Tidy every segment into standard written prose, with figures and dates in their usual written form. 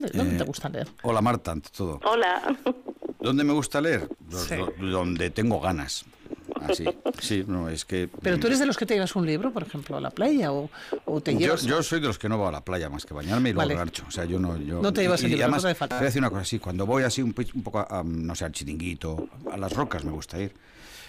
¿Dónde te gusta leer? Hola Marta, ante todo. Hola. ¿Dónde me gusta leer? Sí. Donde tengo ganas. Así. Sí, no, es que... ¿Pero tú eres de los que te llevas un libro, por ejemplo, a la playa o te llevas...? Yo soy de los que no voy a la playa más que bañarme y luego Vale. marcho. O sea, yo no... No te llevas el libro, además, no te hace falta. te voy a decir una cosa así, cuando voy así un poco a, no sé, al Chiringuito, a las rocas me gusta ir,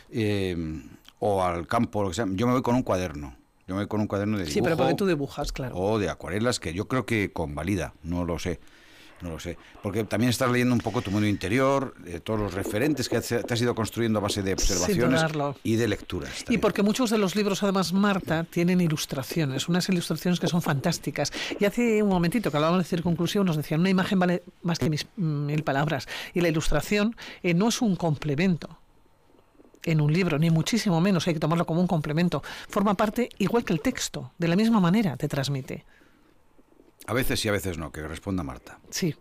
o al campo, lo que sea, yo me voy con un cuaderno. Yo me voy con un cuaderno de dibujo. Sí, pero porque tú dibujas, claro. O de acuarelas, que yo creo que convalida, no lo sé. Porque también estás leyendo un poco tu mundo interior, todos los referentes que te has ido construyendo a base de observaciones y de lecturas. Y porque muchos de los libros, además, Marta, tienen ilustraciones, unas ilustraciones que son fantásticas. Y hace un momentito que hablábamos de circunclusión, nos decían, una imagen vale más que 1000 palabras. Y la ilustración no es un complemento en un libro, ni muchísimo menos, hay que tomarlo como un complemento. Forma parte, igual que el texto, de la misma manera te transmite. A veces sí, a veces no, que responda Marta. Sí.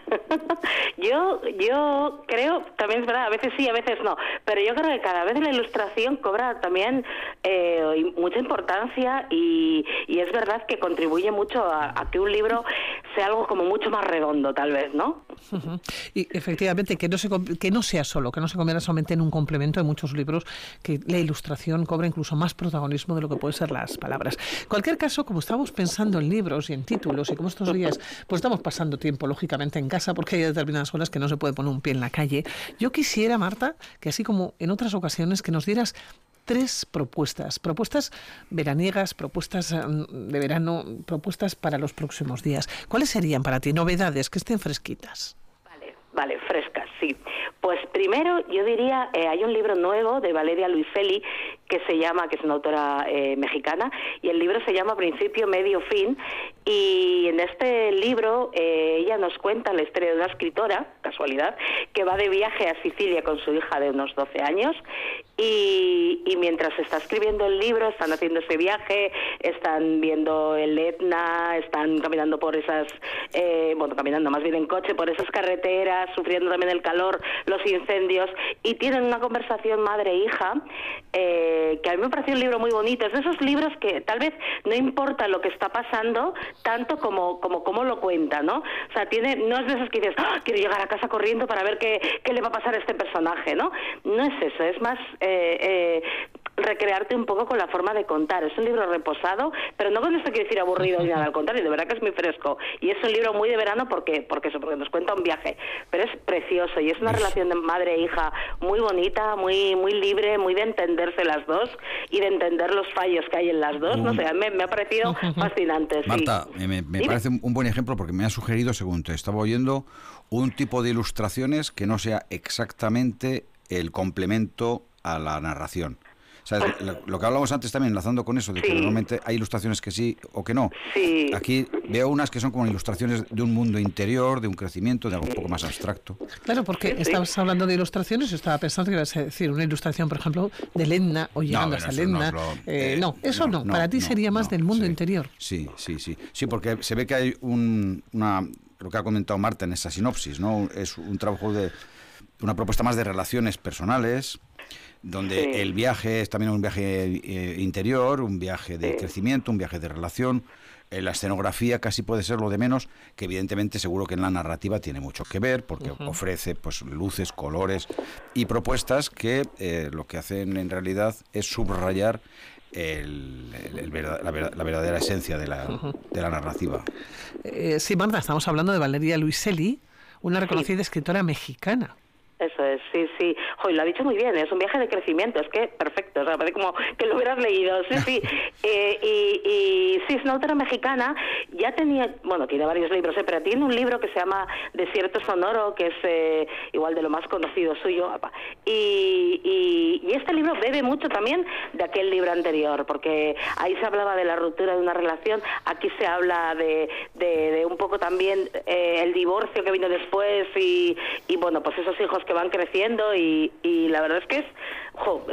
Yo creo, también es verdad, a veces sí, a veces no, pero yo creo que cada vez la ilustración cobra también mucha importancia y es verdad que contribuye mucho a que un libro sea algo como mucho más redondo, tal vez, ¿no? Uh-huh. Y efectivamente, que no se convierta solamente en un complemento. Hay muchos libros que la ilustración cobra incluso más protagonismo de lo que pueden ser las palabras. En cualquier caso, como estamos pensando en libros y en títulos, y como estos días pues estamos pasando tiempo, lógicamente, en casa, porque hay determinadas horas que no se puede poner un pie en la calle, yo quisiera, Marta, que así como en otras ocasiones, que nos dieras 3 propuestas veraniegas, propuestas de verano, propuestas para los próximos días. ¿Cuáles serían para ti? Novedades que estén fresquitas. Vale, frescas, sí. Pues primero yo diría, hay un libro nuevo de Valeria Luiselli que es una autora mexicana, y el libro se llama Principio, Medio, Fin, y en este libro ella nos cuenta la historia de una escritora, casualidad, que va de viaje a Sicilia con su hija de unos 12 años, y mientras está escribiendo el libro, están haciendo ese viaje, están viendo el Etna, están caminando por esas, caminando más bien en coche por esas carreteras, sufriendo también el calor, los incendios, y tienen una conversación madre-hija, que a mí me pareció un libro muy bonito. Es de esos libros que tal vez no importa lo que está pasando tanto como lo cuenta, ¿no? O sea, no es de esos que dices, quiero llegar a casa corriendo para ver qué le va a pasar a este personaje, ¿no? No es eso, es más recrearte un poco con la forma de contar. Es un libro reposado, pero no con esto quiere decir aburrido ni nada, al contrario, de verdad que es muy fresco. Y es un libro muy de verano porque nos cuenta un viaje, pero es precioso y es una relación de madre e hija muy bonita, muy libre, muy de entenderse las dos y de entender los fallos que hay en las dos. No sé, me ha parecido fascinante. Sí. Marta, me parece un buen ejemplo porque me ha sugerido, según te estaba oyendo, un tipo de ilustraciones que no sea exactamente el complemento a la narración. O sea, lo que hablábamos antes también, enlazando con eso, de que normalmente hay ilustraciones que sí o que no. Sí. Aquí veo unas que son como ilustraciones de un mundo interior, de un crecimiento, de algo un poco más abstracto. Claro, porque estabas hablando de ilustraciones, yo estaba pensando que ibas a decir una ilustración, por ejemplo, de Lenna o llegando hasta Lenna. No, para ti sería más del mundo interior. Sí, porque se ve que hay lo que ha comentado Marta en esa sinopsis, ¿no? Es un trabajo una propuesta más de relaciones personales, donde el viaje es también un viaje interior, un viaje de crecimiento, un viaje de relación. La escenografía casi puede ser lo de menos, que evidentemente seguro que en la narrativa tiene mucho que ver, porque ofrece pues luces, colores y propuestas que lo que hacen en realidad es subrayar la verdadera esencia de la narrativa. Sí, Marta, estamos hablando de Valeria Luiselli, una reconocida escritora mexicana. Eso es, sí. Lo ha dicho muy bien, es un viaje de crecimiento, es que perfecto, o sea, parece como que lo hubieras leído, sí. Y sí, es una autora mexicana, ya tiene varios libros, pero tiene un libro que se llama Desierto Sonoro, que es igual de lo más conocido suyo, y este libro bebe mucho también de aquel libro anterior, porque ahí se hablaba de la ruptura de una relación, aquí se habla de un poco también el divorcio que vino después y pues esos hijos que van creciendo y la verdad es que